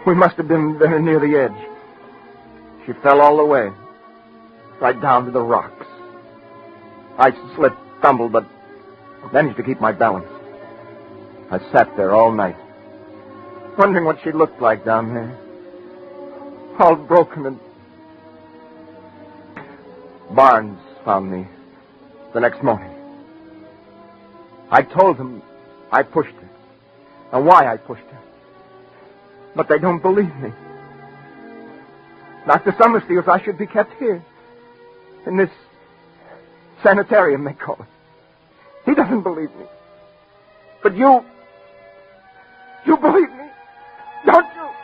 We must have been very near the edge. She fell all the way, right down to the rocks. I slipped, stumbled, but managed to keep my balance. I sat there all night, wondering what she looked like down there, all broken. And Barnes found me the next morning. I told him I pushed her, and why I pushed her. But they don't believe me. Dr. Summers feels I should be kept here, in this sanitarium, they call it. He doesn't believe me. But you believe me, don't you?